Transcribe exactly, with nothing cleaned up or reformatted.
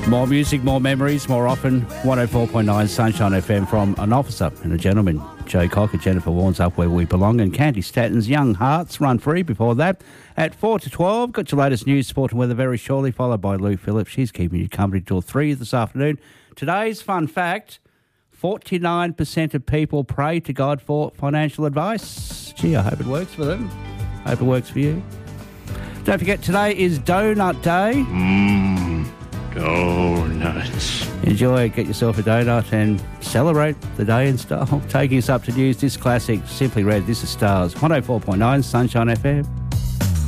More music, more memories, more often. one oh four point nine Sunshine F M from an officer and a gentleman. Joe Cocker, Jennifer Warnes, Up Where We Belong, and Candy Statton's Young Hearts run free before that. At four to twelve, got your latest news, sport and weather very shortly, followed by Lou Phillips. She's keeping you company till three this afternoon. Today's fun fact, forty-nine percent of people pray to God for financial advice. Gee, I hope it works for them. Hope it works for you. Don't forget, today is Donut Day. Mmm, donuts. Enjoy, get yourself a donut and celebrate the day in style. Taking us up to news, this classic, Simply Red, this is Stars. one oh four point nine Sunshine F M.